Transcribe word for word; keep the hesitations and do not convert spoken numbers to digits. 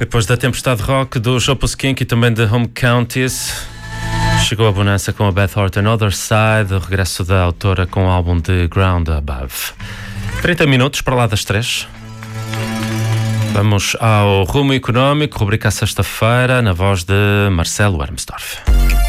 Depois da tempestade rock dos Opus Kink e também de Home Counties, chegou a bonança com a Beth Orton Other Side, o regresso da autora com o álbum de Ground Above. trinta minutos para lá das três. Vamos ao Rumo Económico, rubrica à sexta-feira, na voz de Marcelo Hermsdorf.